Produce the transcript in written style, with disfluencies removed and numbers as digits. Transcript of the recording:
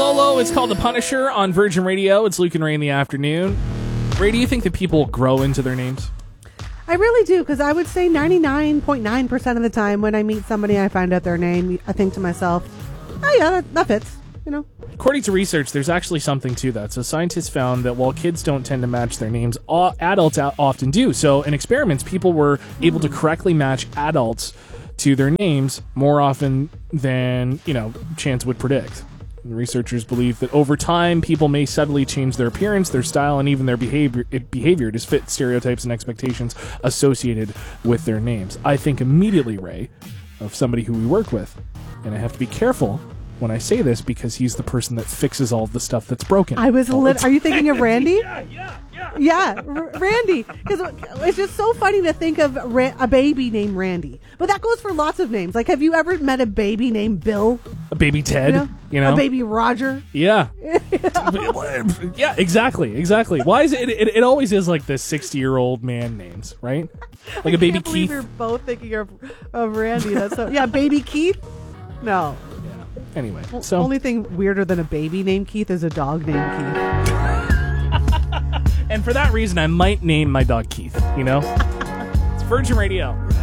Lolo. It's called The Punisher on Virgin Radio. It's Luke and Ray in the afternoon. Ray, do you think that people grow into their names? I really do, because I would say 99.9% of the time when I meet somebody and I find out their name, I think to myself, oh yeah, that fits, you know. According to research, there's actually something to that. So scientists found that while kids don't tend to match their names, adults often do. So in experiments, people were able to correctly match adults to their names more often than, chance would predict. The researchers believe that over time, people may subtly change their appearance, their style, and even their behavior to fit stereotypes and expectations associated with their names. I think immediately, Ray, of somebody who we work with. And I have to be careful when I say this because he's the person that fixes all of the stuff that's broken. Are you thinking of Randy? Yeah. Randy. Because it's just so funny to think of a baby named Randy. But that goes for lots of names. Like, have you ever met a baby named Bill? A baby Ted? A baby Roger? Yeah. Yeah, exactly. Why is it always is like the 60-year-old man names, right? Like a baby I can't believe Keith. You're both thinking of Randy. That's baby Keith? No. Anyway, only thing weirder than a baby named Keith is a dog named Keith. And for that reason, I might name my dog Keith, It's Virgin Radio.